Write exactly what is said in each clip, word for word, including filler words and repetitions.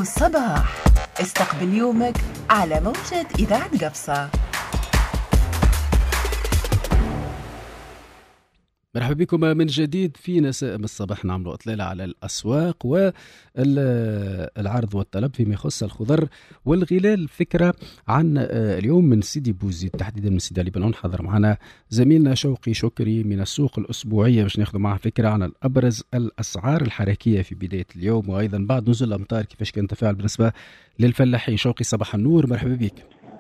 الصباح. استقبل يومك على موجة إذاعة قفصة. مرحبا بكم من جديد في نسائم الصباح. نعمل إطلالة على الأسواق والعرض والطلب فيما يخص الخضر والغلال. فكرة عن اليوم من سيدي بوزيد، تحديدا من سيدي علي بن حضر معنا زميلنا شوقي شكري من السوق الأسبوعية باش ناخذ معه فكرة عن الأبرز الأسعار الحركية في بداية اليوم، وأيضا بعد نزول الأمطار كيفاش كان تفاعل بالنسبة للفلاحين. شوقي صباح النور، مرحبا بك.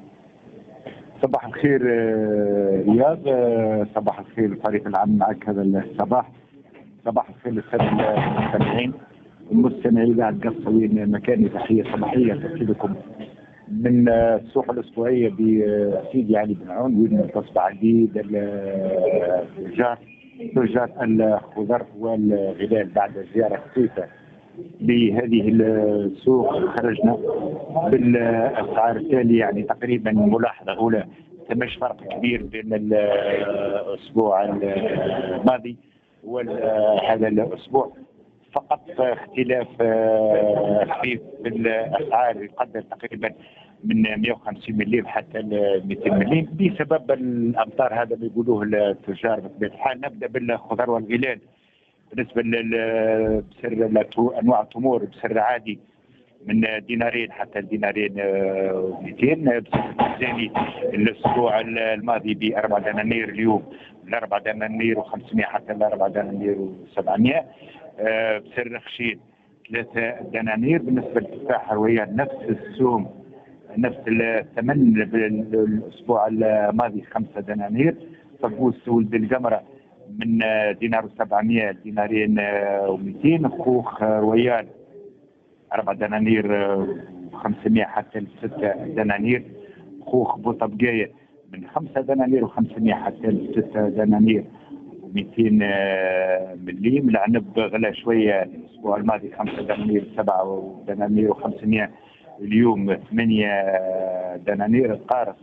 صباح الخير رياض، صباح الخير الفريق العام معك هذا الصباح. صباح الخير للسادة المستمعين والمستمعين بعد قصوين مكاني. تحية صباحية ترحيبكم من السوق الأسبوعية بسيدي علي بن عون، وين تصبح عديد التجار تجار الخضر والغلال. بعد زيارة خفيفة لهذه السوق خرجنا بالاسعار التاليه، يعني تقريبا ملاحظه اولى ثماش فرق كبير بين الاسبوع الماضي وهذا الاسبوع، فقط اختلاف خفيف في الاسعار يقدر تقريبا من مئة وخمسين مليم حتى مئتين مليم بسبب الامطار. هذا اللي يقولوه التجار. بطبيعه الحال نبدا بالخضر والغلال. بالنسبه لبسر انواع التمور بسر عادي من دينارين حتى دينارين ومئتين. بسر الزاني الاسبوع الماضي باربع دنانير، اليوم من اربع دنانير وخمسمائة حتى لاربع دنانير وسبعمائة. بسر خشين ثلاثة دنانير. بالنسبه للتفاح رويان نفس السوم نفس الثمن بالاسبوع الماضي خمسة دنانير. فقوس ولد القمره من دينار وسبعمائة دينارين ومئتين. خوخ رويال أربع دنانير وخمسمائة حتى لستة دنانير. خوخ بوطبقاية من خمسة دنانير وخمسمائة حتى لستة دنانير ومئتين مليم. العنب غلا شوية الأسبوع الماضي خمسة دنانير سبعة دنانير وخمسمائة، اليوم ثمانية دنانير. القارص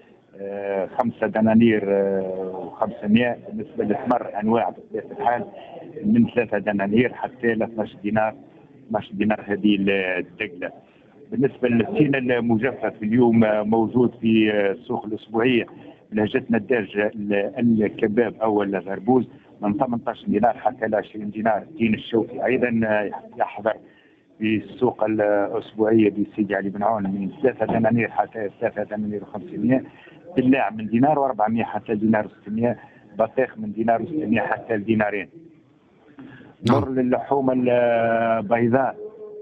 خمسة دنانير وخمسمائة. بالنسبة للتمر أنواع بطبيعة الحال من ثلاثة دنانير حتى ل اثناش دينار اثناش دينار هذه الدقلة. بالنسبة للتين المجفف اليوم موجود في السوق الأسبوعية بلهجتنا الدارجة الكباب أو الغربوز من ثمانية عشر دينار حتى ل عشرين دينار. التين الشوكي أيضا يحضر في السوق الأسبوعية بسيدي علي بن عون من ثلاثة دنانير حتى ثلاثة دنانير وخمسمائة. بلاع من دينار وأربعمائة حتى دينار وستمائة. بطيخ من دينار وستمائة حتى الدينارين. مر للحوم البيضاء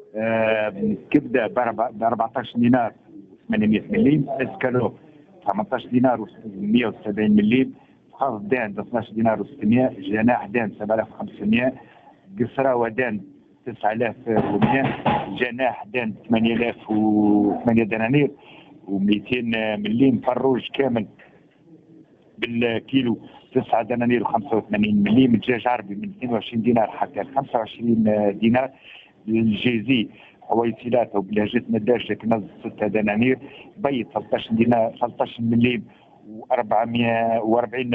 كبدة ب أربعة عشر دينار ثمانمائة مليم. اسكالوب ثمانية عشر دينار ومئة وسبعين مليم. خاص دان اثني عشر دينار وستمائة. جناح دان سبعة آلاف وخمسمائة. قصرة ودان تسعة آلاف ومئة. جناح دان ثمانية آلاف وثمانية دنانير ومئتين مليم. فروج كامل بالكيلو تسعة دنانير وخمسة وثمانين مليم. الدجاج عربي من اثنين وعشرين دينار حتى خمسة وعشرين دينار. الجيزي حويصلات وبلهجتنا الدارجة كنز ستة دنانير. بيض ثلاثة عشر دينار ثلاثة عشر مليم وأربعمائة وأربعين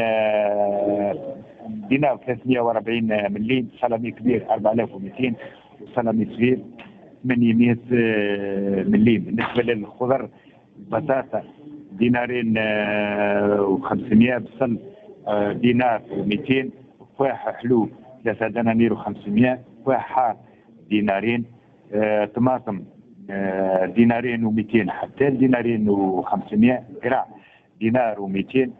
دينار ثلاثمائة وأربعين مليم. سلامي كبير أربعة آلاف ومئتين وسلامي صغير ثمانمائة مليم. بالنسبة للخضر بطاطا دينارين وخمسمائة. بصل دينار ومئتين. تفاح حلو ثلاثة دنانير وخمسمائة. تفاح حار دينارين. طماطم دينارين ومئتين حتى دينارين وخمسمائة. قرع دينار ومئتين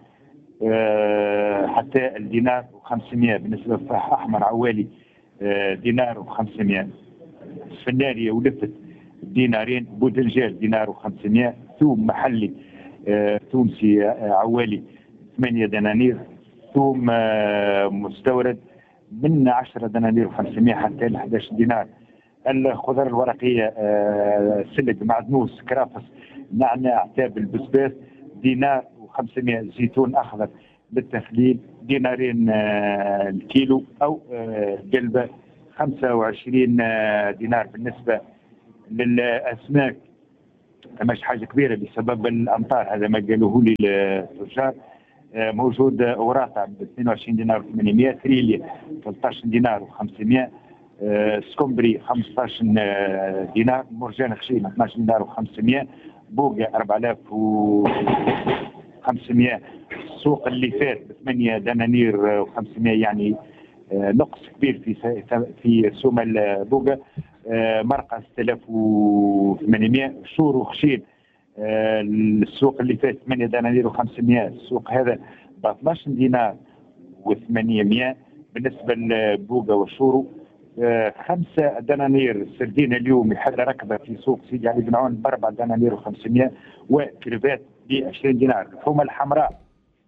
حتى الدينار وخمسمائة. بالنسبة للتفاح أحمر عوالي دينار وخمسمائة. فنارية ولفت دينارين. بودنجال دينار وخمسمائة. ثوم محلي آه، تونسي آه، عوالي ثمانية دنانير. ثوم آه، مستورد من عشرة دنانير وخمسمائة حتى ل أحد عشر دينار. الخضر الورقية آه، سلق معدنوس كرافس نعناع تابل بسباس دينار وخمسمائة. زيتون أخضر بالتخليل دينارين آه، الكيلو أو آه، قلبة خمسة وعشرين آه، دينار. بالنسبة للأسماك مش حاجة كبيرة بسبب الأمطار، هذا ما قالوه لي التجار. موجود وراثة ب اثنين وعشرين دينار وثمانمائة. تريليا ثلاثة عشر دينار وخمسمائة. سكومبري خمسة عشر دينار، مرجان خشين اثناش دينار وخمسمائة، بوقة أربعة آلاف وخمسمائة. السوق اللي فات ثمانية دنانير وخمسمائة، يعني نقص كبير في في سوم البوقة. مرقة ستة آلاف وثمانمائة. شور وخشين السوق اللي فات ثمانية دنانير وخمسمائة، السوق هذا ب اثناش دينار وثمانمائة. بالنسبة للبوقة والشورو خمسة دنانير. سردين اليوم يحل ركبة في سوق سيدي علي بن عون بأربع دنانير وخمسمائة، وكريفات بعشرين دينار. الحومة الحمراء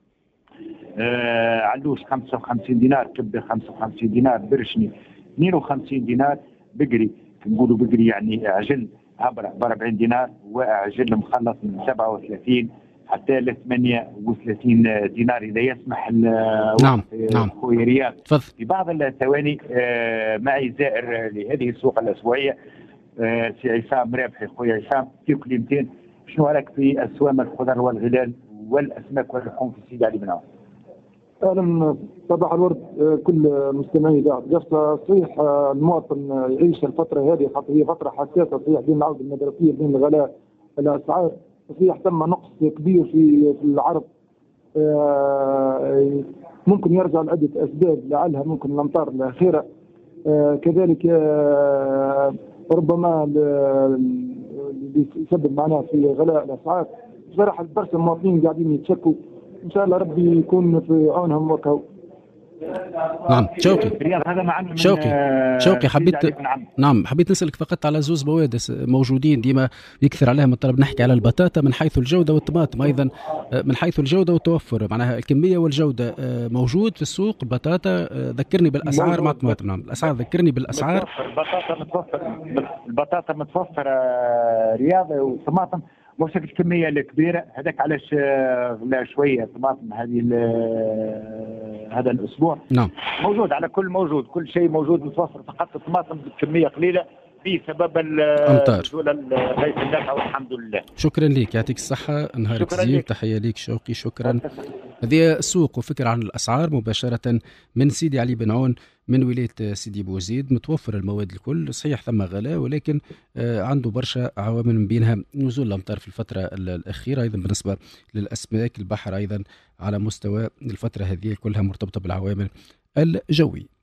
آه علوش خمسة وخمسين دينار، كبدة خمسة وخمسين دينار، برشني اثنين وخمسين دينار، بقري نقولوا بقري يعني عجل هبرة ب أربعين دينار، وعجل مخلط من سبعة وثلاثين حتى ل ثمانية وثلاثين دينار اذا يسمح. نعم نعم خويا رياض. تفضل. في بعض الثواني آه معي زائر لهذه السوق الاسبوعيه آه سي عصام رابحي. خويا عصام في كلمتين، شنو رايك في اسوام الخضر والغلال والاسماك واللحوم في سيدي علي بن عون؟ اهلا، صباح الورد كل مستمعي اذاعه قفصه. صحيح المواطن يعيش الفتره هذه خاطر هي فتره حساسه، صحيح بين العوده المدرسيه بين الغلاء الاسعار، صحيح ثم نقص كبير في في العرض. ممكن يرجع لعده اسباب، لعلها ممكن الامطار الاخيره، كذلك ربما اللي يسبب معناه في غلاء الاسعار. بصراحه برشا المواطنين قاعدين يتشكوا، ان شاء الله ربي يكون في عونهم وكهو. نعم شوقي شوقي شوقي حبيت نعم حبيت نسألك فقط على زوز بوادس موجودين ديما يكثر عليهم الطلب. نحكي على البطاطا من حيث الجودة، والطماطم أيضا من حيث الجودة والتوفر، معناها الكمية والجودة موجود في السوق. البطاطا ذكرني بالأسعار مع الطماطم. نعم الأسعار ذكرني بالأسعار. البطاطا متوفر، البطاطا متوفرة رياضة، والطماطم مش الكمية الكبيرة. هذاك علاش غلا شوية الطماطم هذه هذا الأسبوع. نعم موجود على كل موجود، كل شيء موجود متوفر، فقط الطماطم بكمية قليلة بسبب نزول غيث النفع والحمد لله. شكرا لك، يعطيك الصحة، نهارك زين. تحية لك شوقي، شكرا. هذه السوق وفكرة عن الأسعار مباشرة من سيدي علي بن عون من ولاية سيدي بوزيد. متوفر المواد الكل، صحيح ثم غلاء، ولكن عنده برشا عوامل من بينها نزول الأمطار في الفترة الأخيرة. أيضا بالنسبة للأسماك البحر أيضا على مستوى الفترة هذه كلها مرتبطة بالعوامل الجوية.